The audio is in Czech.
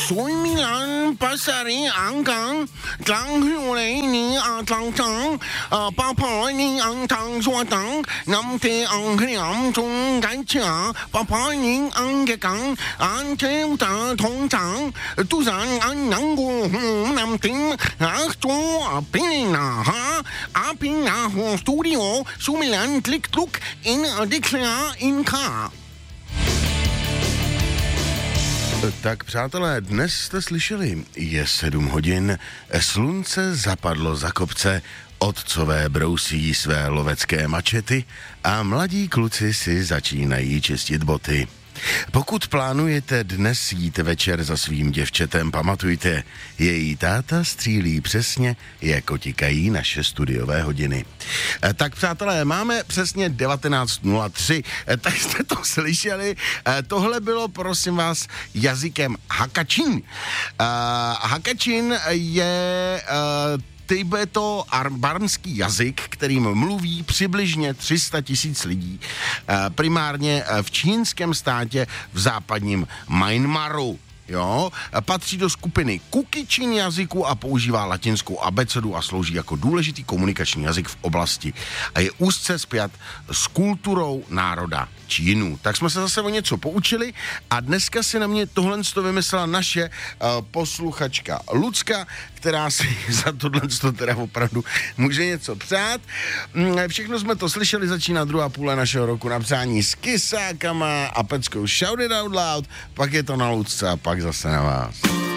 Sui Milan Pasari Angang Tang Huli Ni Tang Tang Papa Ni Ang Tang Sua Tang Nam Te Ang Hiam Tung Gai Chia Papa Ni Ang Ge Gang An Te Ta Tong Tang Tu San An Nang Gu Nam Ting A Tua Pina Ha A Pina Ho Studio Sui Milan Click Look in Dixia in Car. Tak přátelé, dnes jste slyšeli, je 7 hodin, slunce zapadlo za kopce, otcové brousí své lovecké mačety a mladí kluci si začínají čistit boty. Pokud plánujete dnes jít večer za svým děvčetem, pamatujte, její táta střílí přesně, jako tikají naše studiové hodiny. Tak přátelé, máme přesně 19:03, tak jste to slyšeli. Tohle bylo, prosím vás, jazykem Hakachin. Hakachin je tibeto-barmský jazyk, kterým mluví přibližně 300 000 lidí, primárně v čínském státě v západním Myanmaru. Jo, patří do skupiny Kuki-Chin jazyku a používá latinskou abecedu a slouží jako důležitý komunikační jazyk v oblasti a je úzce spjat s kulturou národa Čínu. Tak jsme se zase o něco poučili a dneska si na mě tohle vymyslela naše posluchačka Lucka, která si za tohle teda opravdu může něco přát. Všechno jsme to slyšeli, začíná druhá půle našeho roku na přání s Kysákama a peckou Shout It Out Loud, pak je to na Lucce a pak zase na vás.